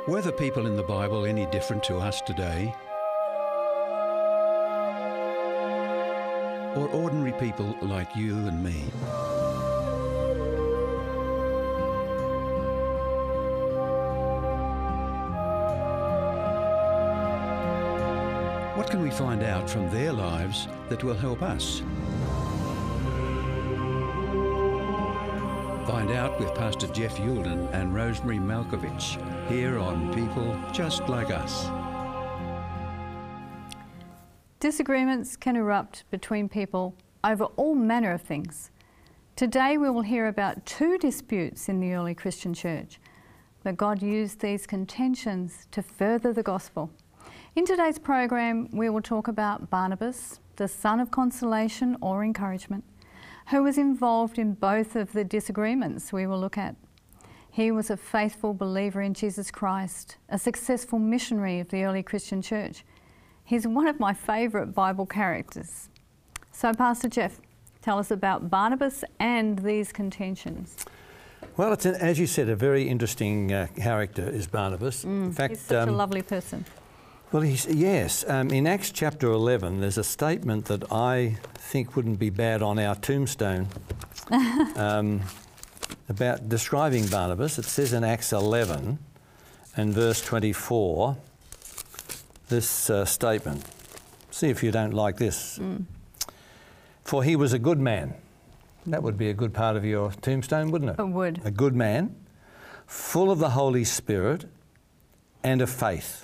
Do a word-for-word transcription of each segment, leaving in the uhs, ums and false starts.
Were the people in the Bible any different to us today? Or ordinary people like you and me? What can we find out from their lives that will help us? Find out with Pastor Jeff Yulden and Rosemary Malkovich here on People Just Like Us. Disagreements can erupt between people over all manner of things. Today we will hear about two disputes in the early Christian church, but God used these contentions to further the gospel. In today's program we will talk about Barnabas, the son of consolation or encouragement, who was involved in both of the disagreements we will look at. He was a faithful believer in Jesus Christ, a successful missionary of the early Christian church. He's one of my favourite Bible characters. So Pastor Jeff, tell us about Barnabas and these contentions. Well, it's, an, as you said, a very interesting uh, character is Barnabas. Mm, in fact, he's such um, a lovely person. Well, he's, yes. Um, in Acts chapter eleven, there's a statement that I think wouldn't be bad on our tombstone um, about describing Barnabas. It says in Acts eleven and verse twenty-four, this uh, statement. See if you don't like this. Mm. For he was a good man. That would be a good part of your tombstone, wouldn't it? It would. A good man, full of the Holy Spirit and of faith.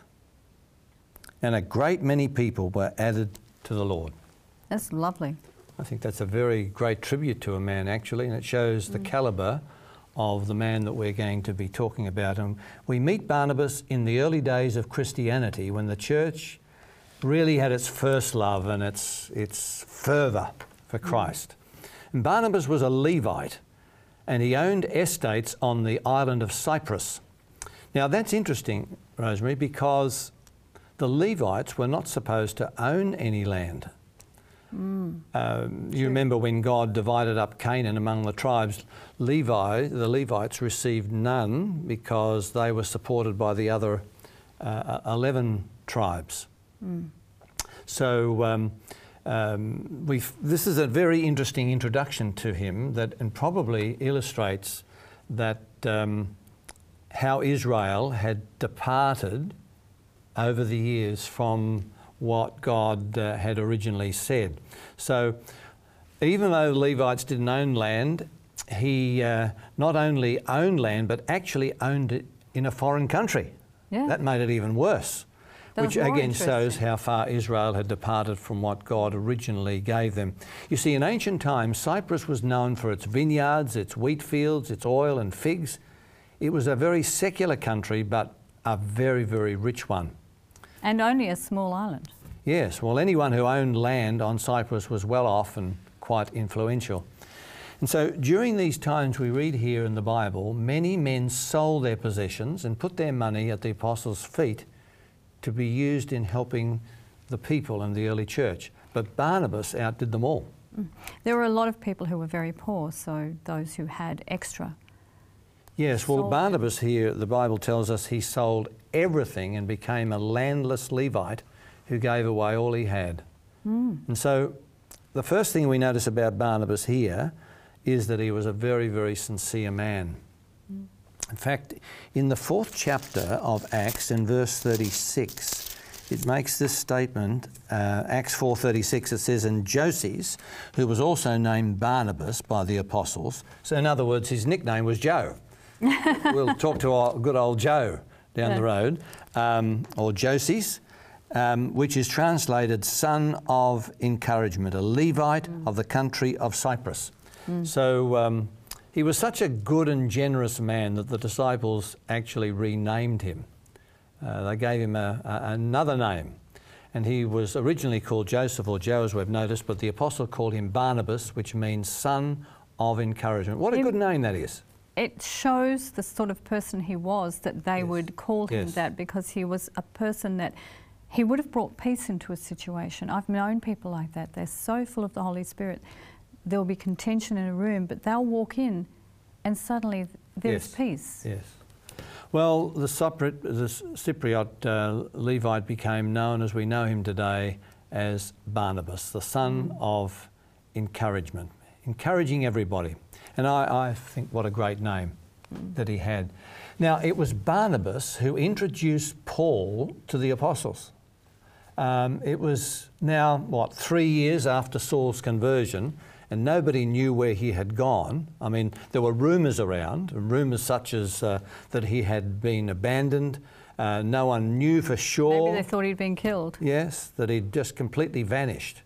And a great many people were added to the Lord. That's lovely. I think that's a very great tribute to a man, actually, and it shows mm. the calibre of the man that we're going to be talking about. And we meet Barnabas in the early days of Christianity, when the church really had its first love and its, its fervour for Christ. Mm. And Barnabas was a Levite, and he owned estates on the island of Cyprus. Now that's interesting, Rosemary, because the Levites were not supposed to own any land. Mm. Um, you remember when God divided up Canaan among the tribes, Levi, the Levites received none because they were supported by the other uh, eleven tribes. Mm. So um, um, we've, this is a very interesting introduction to him that and probably illustrates that um, how Israel had departed over the years from what God uh, had originally said. So even though the Levites didn't own land, he uh, not only owned land but actually owned it in a foreign country. Yeah. That made it even worse, That which again shows how far Israel had departed from what God originally gave them. You see, in ancient times, Cyprus was known for its vineyards, its wheat fields, its oil and figs. It was a very secular country, but a very, very rich one. And only a small island. Yes, well, anyone who owned land on Cyprus was well off and quite influential. And so during these times we read here in the Bible, many men sold their possessions and put their money at the apostles' feet to be used in helping the people in the early church. But Barnabas outdid them all. Mm. There were a lot of people who were very poor, so those who had extra. Yes, well, Barnabas here, the Bible tells us he sold everything and became a landless Levite who gave away all he had. Mm. And so the first thing we notice about Barnabas here is that he was a very, very sincere man. Mm. In fact, in the fourth chapter of Acts, in verse thirty-six, it makes this statement, uh, Acts four thirty-six, it says, and Joses, who was also named Barnabas by the apostles, so in other words, his nickname was Joe. We'll talk to our good old Joe down yeah. the road, um, or Joses, um, which is translated son of encouragement, a Levite mm. of the country of Cyprus. Mm. So um, he was such a good and generous man that the disciples actually renamed him. Uh, they gave him a, a, another name, and he was originally called Joseph, or Joe as we've noticed, but the apostle called him Barnabas, which means son of encouragement. What a it, good name that is. It shows the sort of person he was, that they yes. would call him yes. that, because he was a person that he would have brought peace into a situation. I've known people like that. They're so full of the Holy Spirit. There'll be contention in a room, but they'll walk in and suddenly there's yes. peace. Yes. Well, the Cypriot, the Cypriot uh, Levite became known as we know him today as Barnabas, the son mm. of encouragement, encouraging everybody. And I, I think what a great name mm. that he had. Now, it was Barnabas who introduced Paul to the apostles. Um, it was now, what, three years after Saul's conversion, and nobody knew where he had gone. I mean, there were rumours around, rumours such as uh, that he had been abandoned. Uh, no one knew for sure. Maybe they thought he'd been killed. Yes, that he'd just completely vanished.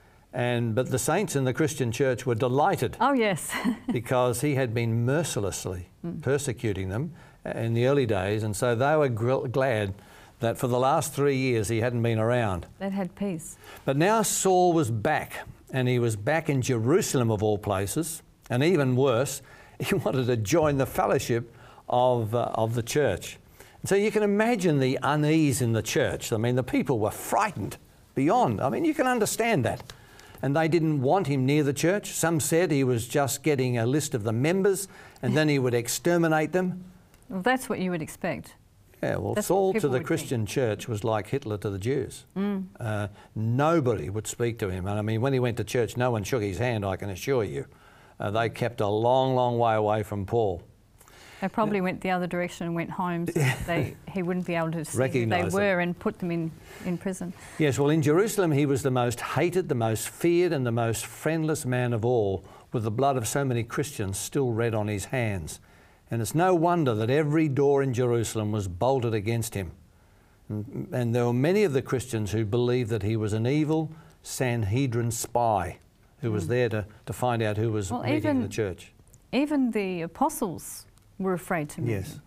And but the saints in the Christian church were delighted. Oh, yes. because he had been mercilessly mm. persecuting them in the early days, and so they were gr- glad that for the last three years he hadn't been around. They'd had peace. But now Saul was back, and he was back in Jerusalem of all places, and even worse, he wanted to join the fellowship of, uh, of the church. And so you can imagine the unease in the church. I mean, the people were frightened beyond. I mean, you can understand that. And they didn't want him near the church. Some said he was just getting a list of the members and then he would exterminate them. Well, that's what you would expect. Yeah, well, That's Saul to the think. Christian church was like Hitler to the Jews. Mm. Uh, nobody would speak to him. And I mean, when he went to church, no one shook his hand, I can assure you. Uh, they kept a long, long way away from Paul. They probably yeah. went the other direction and went home so they, he wouldn't be able to see who they were them. and put them in, in prison. Yes, well, in Jerusalem he was the most hated, the most feared and the most friendless man of all, with the blood of so many Christians still red on his hands. And it's no wonder that every door in Jerusalem was bolted against him. And, and there were many of the Christians who believed that he was an evil Sanhedrin spy who mm. was there to, to find out who was well, meeting even, in the church. Even the apostles were afraid to meet Yes. him.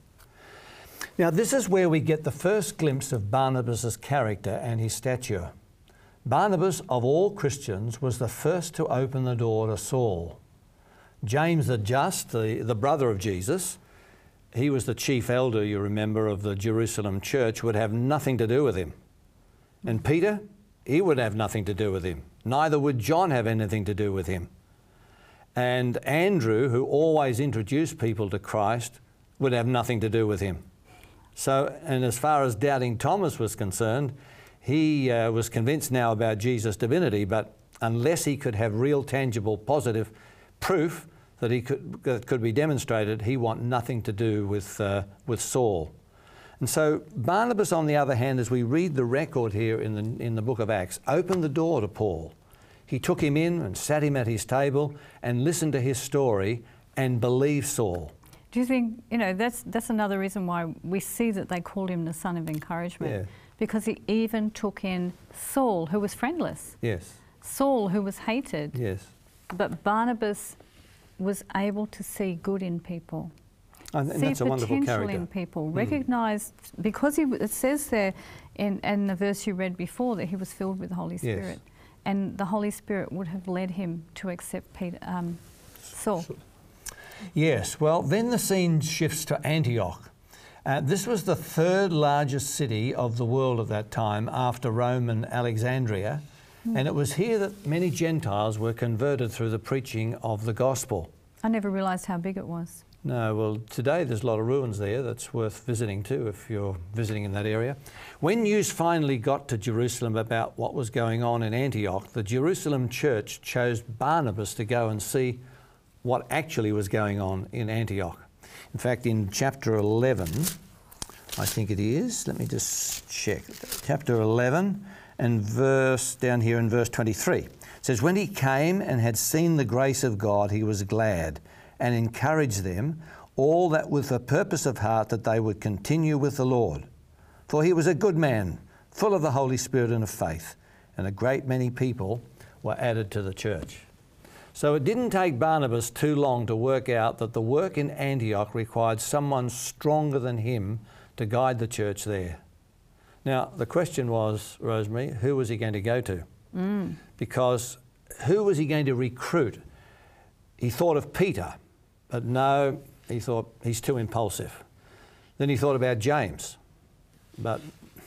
Now, this is where we get the first glimpse of Barnabas' character and his stature. Barnabas, of all Christians, was the first to open the door to Saul. James the Just, the, the brother of Jesus, he was the chief elder, you remember, of the Jerusalem church, would have nothing to do with him. And Peter, he would have nothing to do with him. Neither would John have anything to do with him. And Andrew, who always introduced people to Christ, would have nothing to do with him. So, and as far as doubting Thomas was concerned, he uh, was convinced now about Jesus' divinity, but unless he could have real, tangible, positive proof that he could that could be demonstrated, he want nothing to do with uh, with Saul. And so Barnabas, on the other hand, as we read the record here in the in the book of Acts, opened the door to Paul. He took him in and sat him at his table and listened to his story and believed Saul. Do you think, you know, that's that's another reason why we see that they called him the son of encouragement? Yeah. Because he even took in Saul, who was friendless. Yes. Saul, who was hated. Yes. But Barnabas was able to see good in people. And, and see that's a wonderful potential character. in people. Mm. Recognised, because he, it says there in, in the verse you read before that he was filled with the Holy Spirit. Yes. And the Holy Spirit would have led him to accept Peter, um, Saul. Yes, well, then the scene shifts to Antioch. Uh, this was the third largest city of the world at that time after Rome and Alexandria. Mm. And it was here that many Gentiles were converted through the preaching of the gospel. I never realised how big it was. No, well, today there's a lot of ruins there that's worth visiting too if you're visiting in that area. When news finally got to Jerusalem about what was going on in Antioch, the Jerusalem church chose Barnabas to go and see what actually was going on in Antioch. In fact, in chapter eleven, I think it is, let me just check, chapter eleven and verse, down here in verse twenty-three, it says, "When he came and had seen the grace of God, he was glad, and encouraged them, all that with a purpose of heart that they would continue with the Lord. For he was a good man, full of the Holy Spirit and of faith, and a great many people were added to the church." So it didn't take Barnabas too long to work out that the work in Antioch required someone stronger than him to guide the church there. Now, the question was, Rosemary, who was he going to go to? Mm. Because who was he going to recruit? He thought of Peter. But no, he thought he's too impulsive. Then he thought about James. But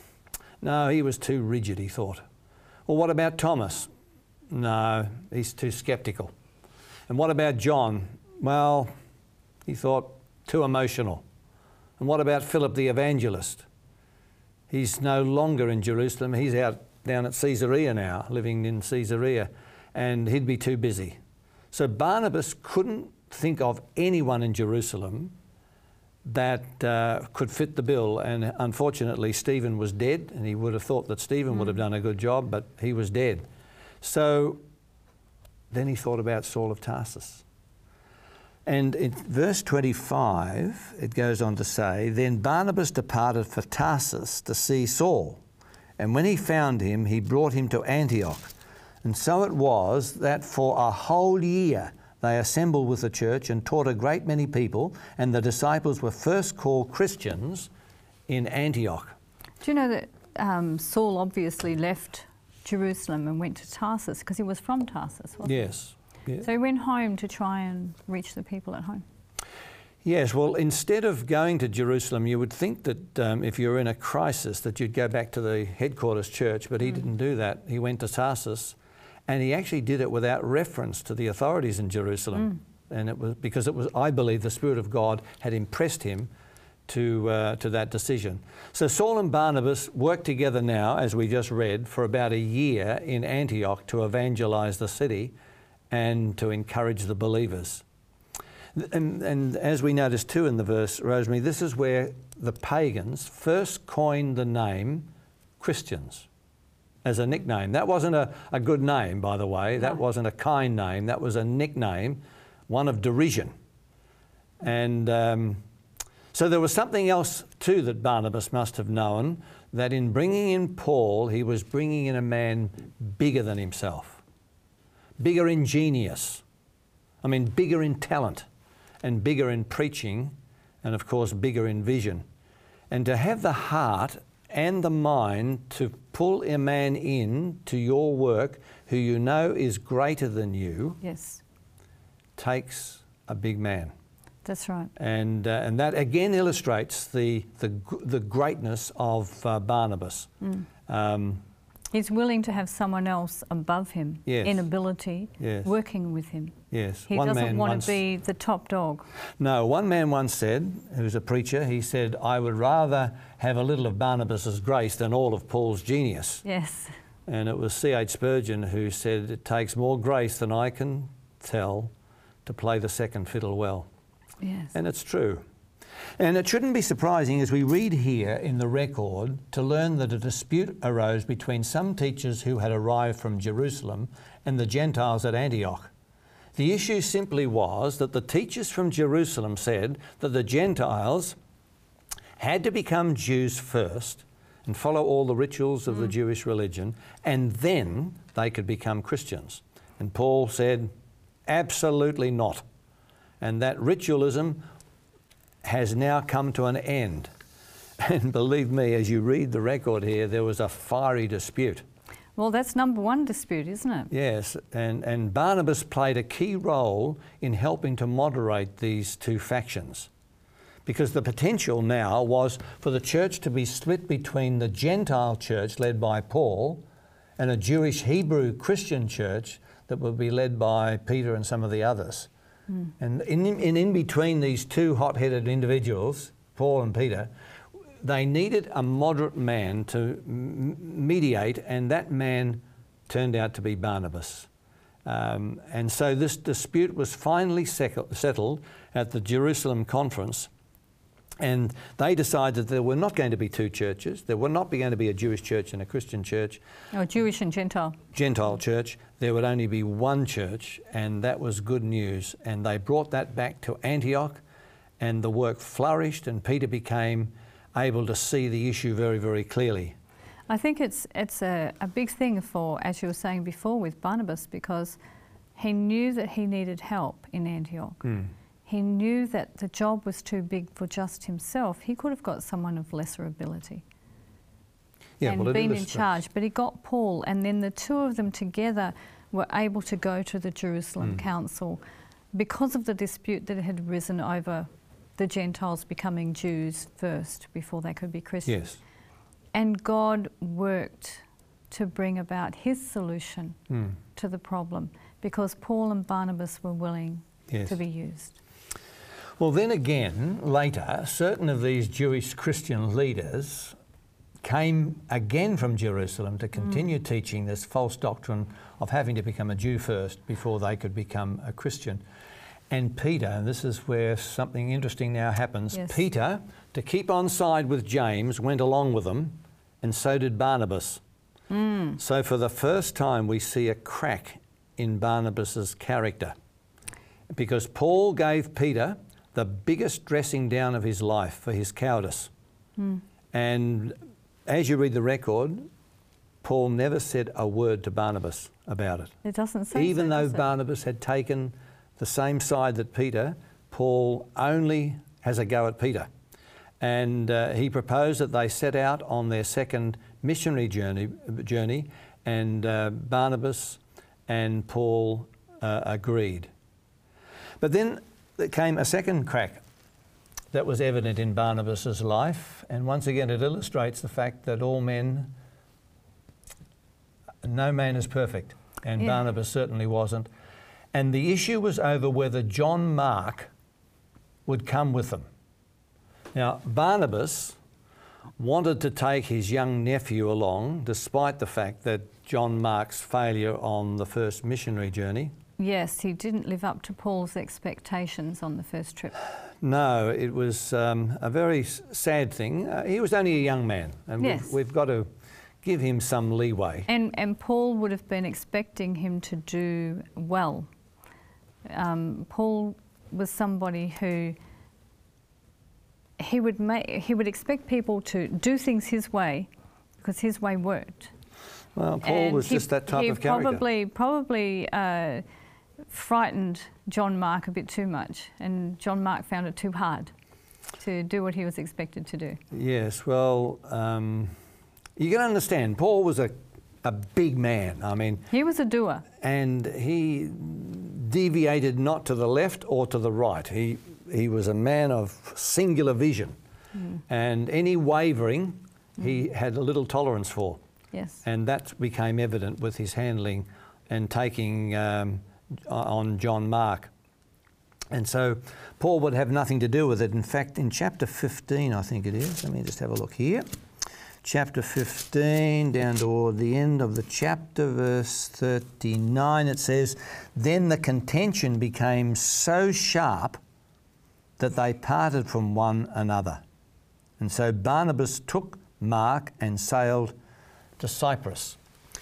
no, he was too rigid, he thought. Well, what about Thomas? No, he's too sceptical. And what about John? Well, he thought too emotional. And what about Philip the evangelist? He's no longer in Jerusalem. He's out down at Caesarea now, living in Caesarea, and he'd be too busy. So Barnabas couldn't think of anyone in Jerusalem that uh, could fit the bill, and unfortunately Stephen was dead, and he would have thought that Stephen mm. would have done a good job, but he was dead. So then he thought about Saul of Tarsus. And in verse twenty-five, it goes on to say, "Then Barnabas departed for Tarsus to see Saul, and when he found him, he brought him to Antioch. And so it was that for a whole year they assembled with the church and taught a great many people, and the disciples were first called Christians in Antioch." Do you know that um, Saul obviously left Jerusalem and went to Tarsus because he was from Tarsus, wasn't Yes. he? Yeah. So he went home to try and reach the people at home. Yes, well, instead of going to Jerusalem, you would think that um, if you were in a crisis that you'd go back to the headquarters church, but he mm. didn't do that. He went to Tarsus, and he actually did it without reference to the authorities in Jerusalem. Mm. And it was because it was, I believe, the Spirit of God had impressed him to, uh, to that decision. So Saul and Barnabas worked together now, as we just read, for about a year in Antioch to evangelize the city and to encourage the believers. And, and as we notice too in the verse, Rosemary, this is where the pagans first coined the name Christians as a nickname. That wasn't a, a good name, by the way. That no. wasn't a kind name. That was a nickname, one of derision. And um, so there was something else too that Barnabas must have known, that in bringing in Paul, he was bringing in a man bigger than himself, bigger in genius, I mean bigger in talent, and bigger in preaching, and of course bigger in vision. And to have the heart and the mind to pull a man in to your work who you know is greater than you, yes, takes a big man. That's right. And uh, and that again illustrates the the, the greatness of uh, Barnabas. Mm. Um, He's willing to have someone else above him yes. in ability, yes. working with him. Yes. He one doesn't man want once, to be the top dog. No, one man once said, who's a preacher, he said, "I would rather have a little of Barnabas's grace than all of Paul's genius." Yes. And it was C H Spurgeon who said, "It takes more grace than I can tell to play the second fiddle well." Yes. And it's true. And it shouldn't be surprising as we read here in the record to learn that a dispute arose between some teachers who had arrived from Jerusalem and the Gentiles at Antioch. The issue simply was that the teachers from Jerusalem said that the Gentiles had to become Jews first and follow all the rituals of mm. the Jewish religion, and then they could become Christians. And Paul said, absolutely not. And that ritualism has now come to an end. And believe me, as you read the record here, there was a fiery dispute. Well, that's number one dispute, isn't it? Yes, and, and Barnabas played a key role in helping to moderate these two factions, because the potential now was for the church to be split between the Gentile church led by Paul and a Jewish Hebrew Christian church that would be led by Peter and some of the others. Mm. And in, in, in between these two hot-headed individuals, Paul and Peter, they needed a moderate man to m mediate, and that man turned out to be Barnabas. Um, and so this dispute was finally settled at the Jerusalem conference, and they decided that there were not going to be two churches. There would not be going to be a Jewish church and a Christian church. Oh, Jewish and Gentile. Gentile church. There would only be one church, and that was good news. And they brought that back to Antioch, and the work flourished, and Peter became able to see the issue very, very clearly. I think it's, it's a, a big thing for, as you were saying before, with Barnabas, because he knew that he needed help in Antioch. Mm. He knew that the job was too big for just himself. He could have got someone of lesser ability yeah, and well, been in charge, but he got Paul, and then the two of them together were able to go to the Jerusalem mm. council because of the dispute that had arisen over the Gentiles becoming Jews first before they could be Christians. Yes. And God worked to bring about his solution mm. to the problem because Paul and Barnabas were willing yes. to be used. Well, then again, later, certain of these Jewish Christian leaders came again from Jerusalem to continue mm. teaching this false doctrine of having to become a Jew first before they could become a Christian. And Peter, and this is where something interesting now happens, yes. Peter, to keep on side with James, went along with them, and so did Barnabas. Mm. So for the first time we see a crack in Barnabas's character, because Paul gave Peter the biggest dressing down of his life for his cowardice. Mm. And as you read the record, Paul never said a word to Barnabas about it. It doesn't say Even so, though does it? Barnabas had taken the same side that Peter, Paul only has a go at Peter. And uh, he proposed that they set out on their second missionary journey, journey and uh, Barnabas and Paul uh, agreed. But then there came a second crack that was evident in Barnabas's life, and once again it illustrates the fact that all men, no man is perfect, and yeah. Barnabas certainly wasn't. And the issue was over whether John Mark would come with them. Now, Barnabas wanted to take his young nephew along, despite the fact that John Mark's failure on the first missionary journey. Yes, he didn't live up to Paul's expectations on the first trip. No, it was um, a very sad thing. Uh, he was only a young man, and yes. we've, we've got to give him some leeway. And, and Paul would have been expecting him to do well. Um, Paul was somebody who he would make, he would expect people to do things his way because his way worked. Well, Paul and was he, just that type he of character. Probably, probably uh, frightened John Mark a bit too much, and John Mark found it too hard to do what he was expected to do. Yes, well, um, you can understand, Paul was a, a big man. I mean... He was a doer. And he deviated not to the left or to the right. He, he was a man of singular vision. Mm. And any wavering, mm. he had a little tolerance for. Yes. And that became evident with his handling and taking um, on John Mark. And so Paul would have nothing to do with it. In fact, in chapter fifteen, I think it is, let me just have a look here. Chapter fifteen, down toward the end of the chapter, verse thirty-nine, it says, "Then the contention became so sharp that they parted from one another. And so Barnabas took Mark and sailed to Cyprus."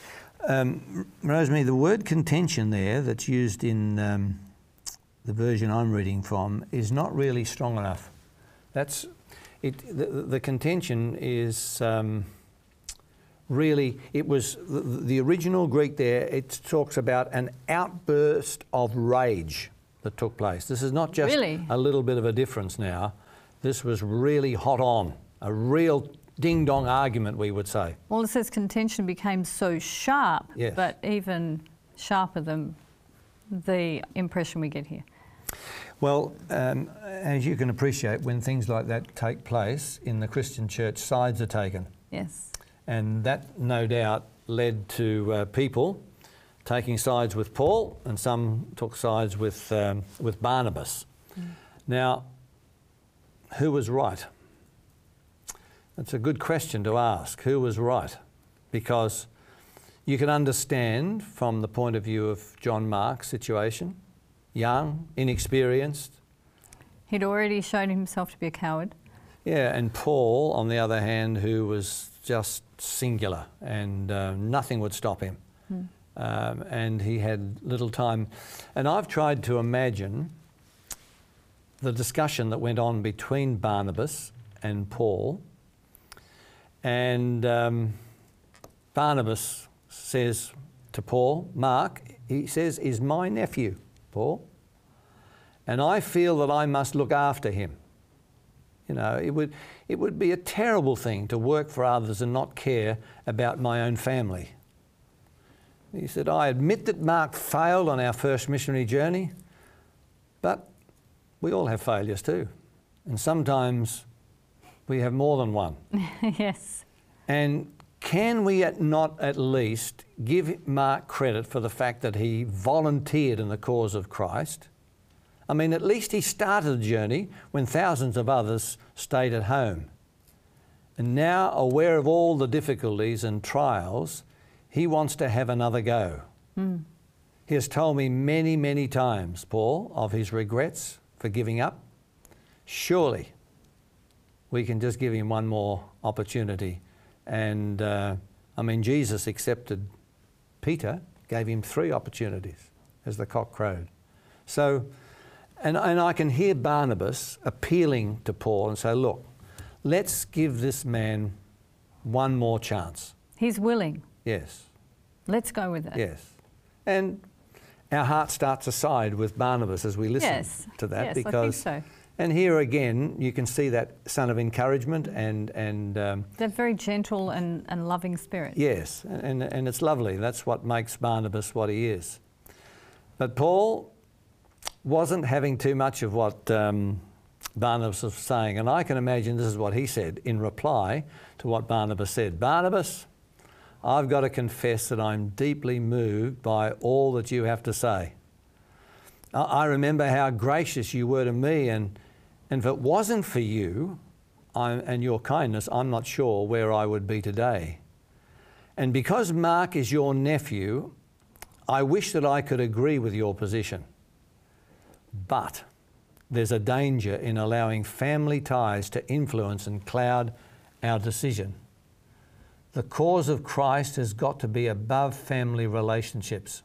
Um, Rosemary, the word contention there that's used in um, the version I'm reading from is not really strong enough. That's it. The, the contention is um, really, it was the, the original Greek there. It talks about an outburst of rage that took place. This is not just really? a little bit of a difference now. This was really hot on, a real ding-dong argument, we would say. Well, it says contention became so sharp, yes. but even sharper than the impression we get here. Well, um, as you can appreciate, when things like that take place in the Christian church, sides are taken. Yes. And that, no doubt, led to uh, people taking sides with Paul, and some took sides with, um, with Barnabas. Mm. Now, who was right? That's a good question to ask. Who was right? Because you can understand from the point of view of John Mark's situation, young, inexperienced. He'd already shown himself to be a coward. Yeah, and Paul, on the other hand, who was just singular and uh, nothing would stop him. Hmm. Um, and he had little time. And I've tried to imagine the discussion that went on between Barnabas and Paul. And um, Barnabas says to Paul, Mark, he says, is my nephew, Paul, and I feel that I must look after him. You know, it would, it would be a terrible thing to work for others and not care about my own family. He said, I admit that Mark failed on our first missionary journey, but we all have failures too. And sometimes we have more than one. Yes. And can we at not at least give Mark credit for the fact that he volunteered in the cause of Christ, I mean, at least he started the journey when thousands of others stayed at home. And now, aware of all the difficulties and trials, he wants to have another go. Mm. He has told me many, many times, Paul, of his regrets for giving up. Surely we can just give him one more opportunity. And, uh, I mean, Jesus accepted Peter, gave him three opportunities as the cock crowed. So, and, and I can hear Barnabas appealing to Paul and say, look, let's give this man one more chance. He's willing. Yes. Let's go with it. Yes. And our heart starts aside with Barnabas as we listen yes. to that. Yes, because, I think so. And here again, you can see that son of encouragement and... and um, that very gentle and, and loving spirit. Yes, and, and it's lovely. That's what makes Barnabas what he is. But Paul wasn't having too much of what um, Barnabas was saying. And I can imagine this is what he said in reply to what Barnabas said. Barnabas, I've got to confess that I'm deeply moved by all that you have to say. I, I remember how gracious you were to me, and, and if it wasn't for you I, and your kindness, I'm not sure where I would be today. And because Mark is your nephew, I wish that I could agree with your position. But there's a danger in allowing family ties to influence and cloud our decision. The cause of Christ has got to be above family relationships.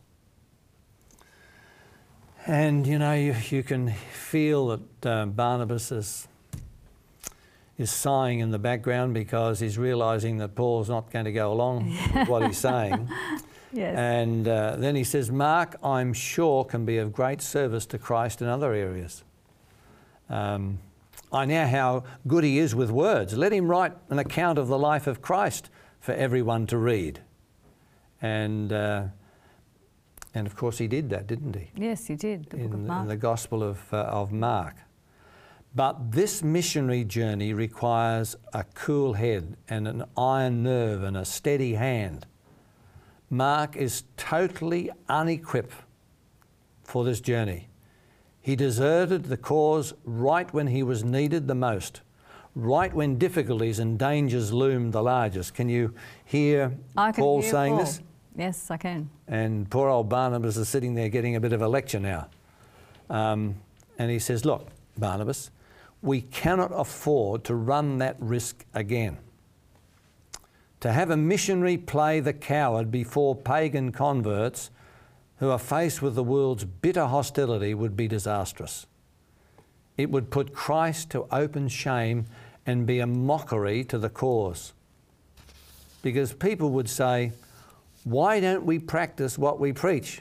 And, you know, you, you can feel that uh, Barnabas is, is sighing in the background because he's realising that Paul's not going to go along with what he's saying. Yes. And uh, then he says, Mark, I'm sure, can be of great service to Christ in other areas. Um, I know how good he is with words. Let him write an account of the life of Christ for everyone to read. And uh, and of course he did that, didn't he? Yes, he did, the in, book of Mark. In the Gospel of, uh, of Mark. But this missionary journey requires a cool head and an iron nerve and a steady hand. Mark is totally unequipped for this journey. He deserted the cause right when he was needed the most, right when difficulties and dangers loomed the largest. Can you hear I can Paul hear saying Paul. this? Yes, I can. And poor old Barnabas is sitting there getting a bit of a lecture now. Um, and he says, look, Barnabas, we cannot afford to run that risk again. To have a missionary play the coward before pagan converts who are faced with the world's bitter hostility would be disastrous. It would put Christ to open shame and be a mockery to the cause. Because people would say, why don't we practice what we preach?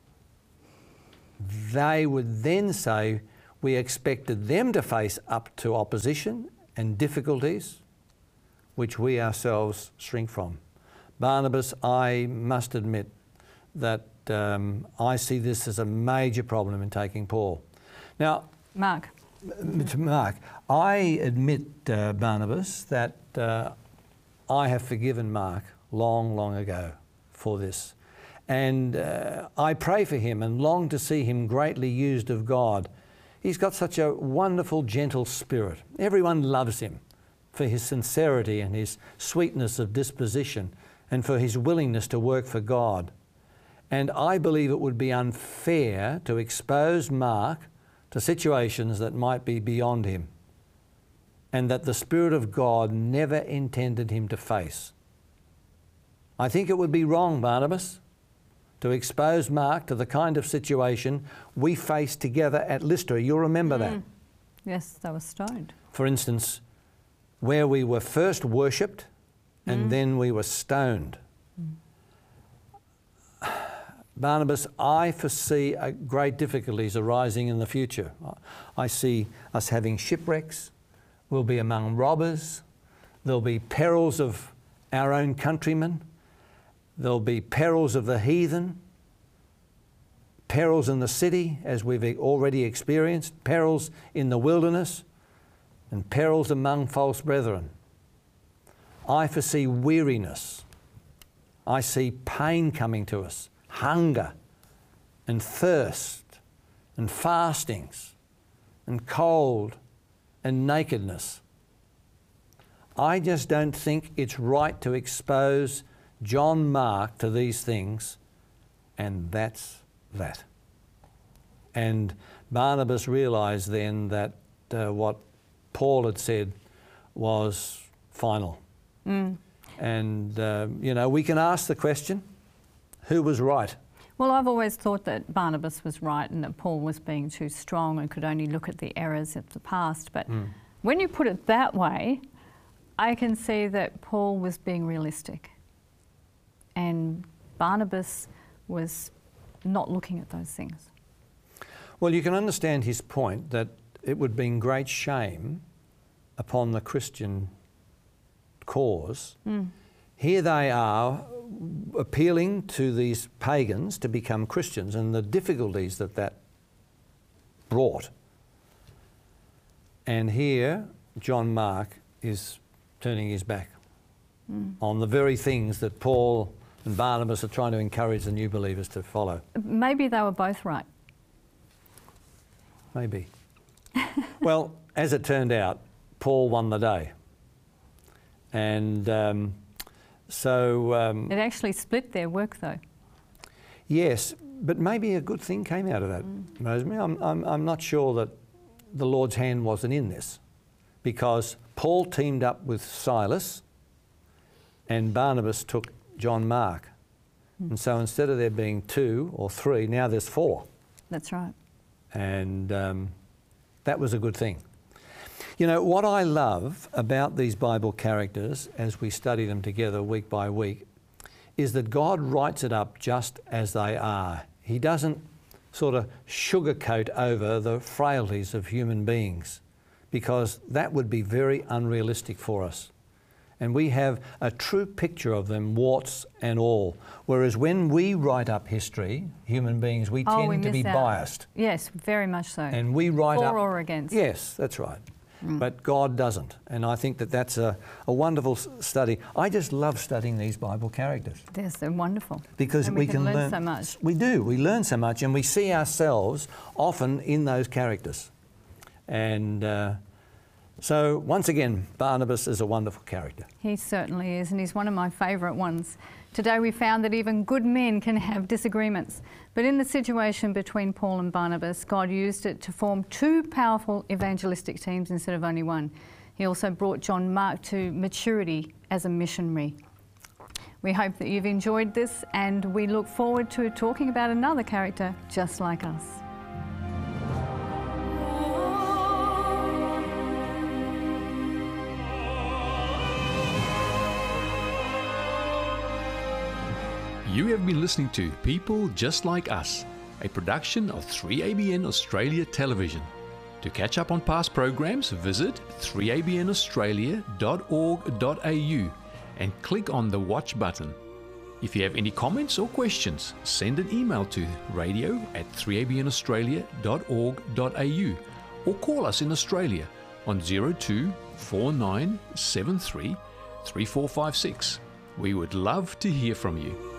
They would then say, we expected them to face up to opposition and difficulties, which we ourselves shrink from. Barnabas, I must admit that um, I see this as a major problem in taking Paul. Now, Mark. To Mark, I admit, uh, Barnabas, that uh, I have forgiven Mark long, long ago for this. And uh, I pray for him and long to see him greatly used of God. He's got such a wonderful, gentle spirit. Everyone loves him for his sincerity and his sweetness of disposition and for his willingness to work for God. And I believe it would be unfair to expose Mark to situations that might be beyond him and that the Spirit of God never intended him to face. I think it would be wrong, Barnabas, to expose Mark to the kind of situation we faced together at Lystra. You'll remember mm. that. Yes, they were stoned. For instance, where we were first worshipped and mm. then we were stoned. Mm. Barnabas, I foresee uh, great difficulties arising in the future. I see us having shipwrecks, we'll be among robbers, there'll be perils of our own countrymen, there'll be perils of the heathen, perils in the city, as we've already experienced, perils in the wilderness, and perils among false brethren. I foresee weariness. I see pain coming to us, hunger and thirst and fastings and cold and nakedness. I just don't think it's right to expose John Mark to these things, and that's that. And Barnabas realised then that uh, what Paul had said was final. Mm. And, uh, you know, we can ask the question, who was right? Well, I've always thought that Barnabas was right and that Paul was being too strong and could only look at the errors of the past. But mm. when you put it that way, I can see that Paul was being realistic and Barnabas was not looking at those things. Well, you can understand his point that it would bring great shame upon the Christian cause. Mm. Here they are appealing to these pagans to become Christians and the difficulties that that brought. And here John Mark is turning his back mm. on the very things that Paul and Barnabas are trying to encourage the new believers to follow. Maybe they were both right. Maybe. Well, as it turned out, Paul won the day. And um, so... Um, it actually split their work though. Yes, but maybe a good thing came out of that, mm. Rosemary. I'm, I'm, I'm not sure that the Lord's hand wasn't in this, because Paul teamed up with Silas and Barnabas took John Mark. Mm. And so instead of there being two or three, now there's four. That's right. And um, that was a good thing. You know, what I love about these Bible characters as we study them together week by week is that God writes it up just as they are. He doesn't sort of sugarcoat over the frailties of human beings, because that would be very unrealistic for us. And we have a true picture of them, warts and all. Whereas when we write up history, human beings, we oh, tend we to be out. biased. Yes, very much so. And we write For up... or against. Yes, that's right. Mm. But God doesn't. And I think that that's a, a wonderful study. I just love studying these Bible characters. Yes, they're wonderful. Because and we, we can, can learn, learn so much. We do. We learn so much, and we see ourselves often in those characters. And uh, so, once again, Barnabas is a wonderful character. He certainly is, and he's one of my favourite ones. Today we found that even good men can have disagreements. But in the situation between Paul and Barnabas, God used it to form two powerful evangelistic teams instead of only one. He also brought John Mark to maturity as a missionary. We hope that you've enjoyed this, and we look forward to talking about another character just like us. You have been listening to People Just Like Us, a production of three A B N Australia Television. To catch up on past programs, visit three A B N australia dot org dot A U and click on the Watch button. If you have any comments or questions, send an email to radio at three A B N australia dot org dot A U or call us in Australia on zero two four nine seven three three four five six. We would love to hear from you.